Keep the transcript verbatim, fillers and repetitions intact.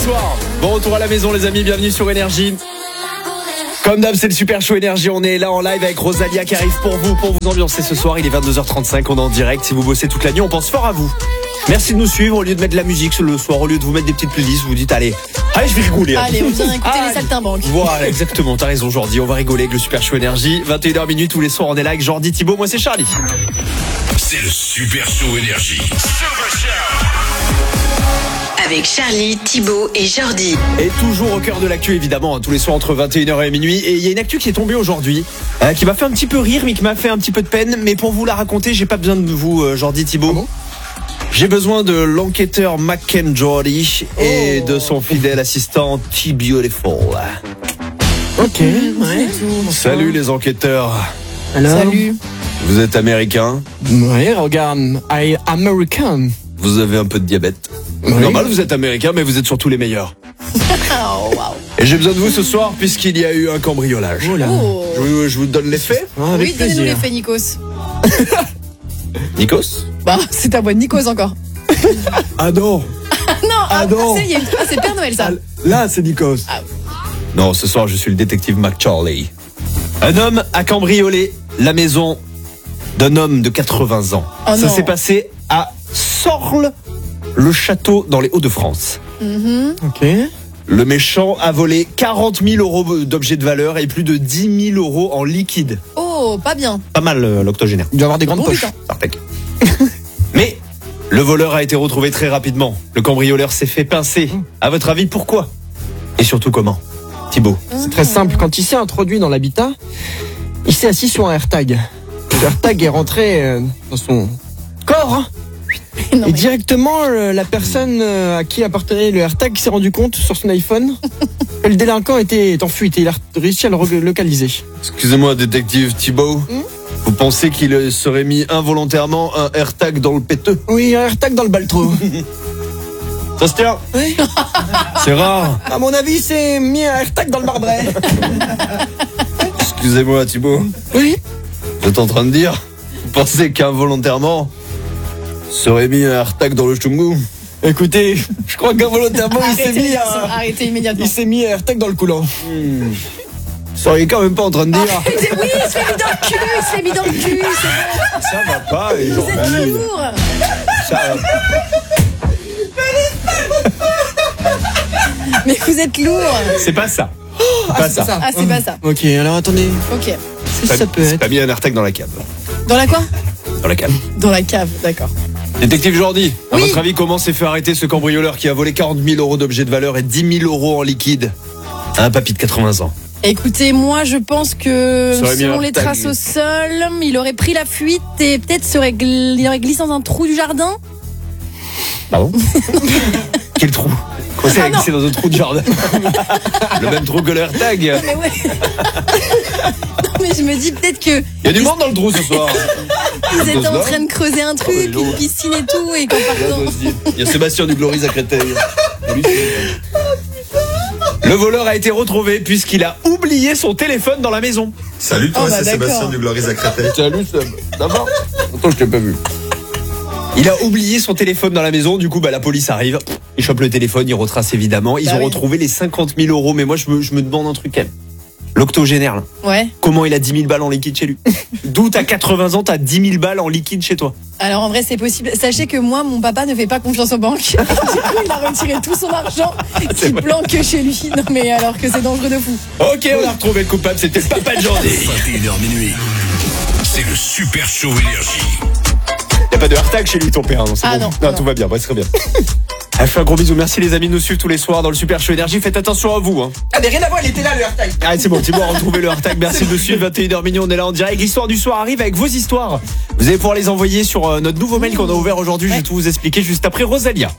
soir. Bon retour à la maison les amis, bienvenue sur Énergie. Comme d'hab, c'est le Super Show Énergie. On est là en live avec Rosalia qui arrive pour vous, pour vous ambiancer ce soir. Il est vingt-deux heures trente-cinq, on est en direct. Si vous bossez toute la nuit, on pense fort à vous. Merci de nous suivre. Au lieu de mettre de la musique le soir, au lieu de vous mettre des petites playlists, vous dites allez, allez, je vais rigoler. Allez, on vient écouter ah, les saltimbanques. Voilà, exactement. T'as raison, Jordi. On va rigoler avec le Super Show Énergie. vingt et une heures minutes tous les soirs, on est là avec Jordi, Thibaut. Moi, c'est Charlie. C'est le Super Show Énergie. Avec Charlie, Thibaut et Jordi. Et toujours au cœur de l'actu, évidemment, hein, tous les soirs entre vingt et une heures et minuit. Et il y a une actu qui est tombée aujourd'hui, euh, qui m'a fait un petit peu rire, mais qui m'a fait un petit peu de peine. Mais pour vous la raconter, j'ai pas besoin de vous, euh, Jordi, Thibaut. Ah bon ? J'ai besoin de l'enquêteur Mackenjordy et oh. de son fidèle assistant T-Beautiful. Ok, ouais. Salut les enquêteurs. Alors, salut. Vous êtes américain ? Ouais, regarde, I American. Vous avez un peu de diabète. Oui. Normal, vous êtes américain, mais vous êtes surtout les meilleurs. Oh, wow. Et j'ai besoin de vous ce soir, puisqu'il y a eu un cambriolage. Oh là. Oh. Je, vous, je vous donne les faits ? Ah, oui, donnez-nous les faits, Nikos. Nikos ? Bah, c'est ta voix de Nikos encore. Ah non. Ah non, ah, ah, non. Ah, c'est, ah, c'est Père Noël, ça. Là, c'est Nikos. Ah. Non, ce soir, je suis le détective McCharlie. Un homme a cambriolé la maison d'un homme de quatre-vingts ans. Oh Ça non. s'est passé à Sorles, le château dans les Hauts-de-France. Mm-hmm. Ok. Le méchant a volé quarante mille euros d'objets de valeur et plus de dix mille euros en liquide. Oh, pas bien. Pas mal, euh, l'octogénaire. Il doit avoir des grandes bon poches. Mais le voleur a été retrouvé très rapidement. Le cambrioleur s'est fait pincer. À votre avis, pourquoi ? Et surtout comment ? Thibaut. C'est très simple. Quand il s'est introduit dans l'habitat, il s'est assis sur un AirTag. Le AirTag est rentré euh, dans son corps. Hein. Non, et mais... directement, euh, la personne euh, à qui appartenait le AirTag s'est rendu compte sur son iPhone que le délinquant était en fuite et il a réussi à le relocaliser. Excusez-moi, détective Thibaut. Hmm Vous pensez qu'il serait mis involontairement un AirTag dans le péteux ? Oui, un AirTag dans le baltro. Ça se tient ? Oui. C'est rare. À mon avis, c'est mis un AirTag dans le barbret. Excusez-moi, Thibaut. Oui. Vous êtes en train de dire ? Vous pensez qu'involontairement serait mis un AirTag dans le chungu ? Écoutez, je crois qu'involontairement il s'est mis un... Arrêtez immédiatement. Il s'est mis un AirTag dans le coulant. Hmm. Vous seriez quand même pas en train de dire. Arrêtez, oui, il se l'est mis dans le cul, il se l'est mis dans le cul, c'est bon. Ça va pas, les gens. Vous êtes lourd. Ça va pas. Mais vous êtes lourd. C'est pas ça. Oh, c'est ah, pas c'est ça. ça. Ah, c'est pas ça. Ok, alors attendez. Ok. C'est ça peut être. T'as mis un AirTag dans la cave. Dans la quoi ? Dans la cave. Dans la cave, d'accord. Détective Jordi, à oui. votre avis, comment s'est fait arrêter ce cambrioleur qui a volé quarante mille euros d'objets de valeur et dix mille euros en liquide à un papy de quatre-vingts ans ? Écoutez, moi je pense que selon les tag. traces au sol, il aurait pris la fuite et peut-être serait gl... il aurait glissé dans un trou du jardin. Pardon ? Quel trou ? Comment ça, il a glissé dans un trou de jardin ? Le même trou que le AirTag. Mais ouais. Non mais je me dis peut-être que... Il y a du monde dans le trou ce soir. Ils étaient en train de creuser un truc, oh, une piscine et tout, et qu'en partant... Il y a Sébastien du Gloris à Créteil. Le voleur a été retrouvé puisqu'il a oublié son téléphone dans la maison. Salut toi, oh bah c'est d'accord. Sébastien du Gloris à Créteil. Salut Seb. D'abord. Attends, je t'ai pas vu. Il a oublié son téléphone dans la maison, du coup bah la police arrive, il chope le téléphone, il retrace évidemment, ils bah ont oui. retrouvé les cinquante mille euros, mais moi je me, je me demande un truc quand même. L'octogénaire là. Ouais. Comment il a dix mille balles en liquide chez lui ? D'où t'as quatre-vingts ans, t'as dix mille balles en liquide chez toi. Alors en vrai c'est possible. Sachez que moi mon papa ne fait pas confiance aux banques. Du coup il a retiré tout son argent qui planque chez lui. Non mais alors que c'est dangereux de fou. Ok, on a retrouvé le coupable, c'était le papa de Jordi. vingt et une heures minuit. C'est le Super Show Énergie. Y'a pas de AirTag chez lui ton père, non, c'est ah bon. non, non, non. Tout va bien, ouais, très bien. Je fais un gros bisou, merci les amis de nous suivre tous les soirs dans le Super Show Énergie, faites attention à vous hein. Ah mais rien à voir, il était là le AirTag. Ah c'est bon, Thibaut a retrouvé le AirTag, merci de nous suivre, vingt et une heures minuit, on est là en direct. L'histoire du soir arrive avec vos histoires. Vous allez pouvoir les envoyer sur notre nouveau mail qu'on a ouvert aujourd'hui, ouais. Je vais tout vous expliquer juste après Rosalia.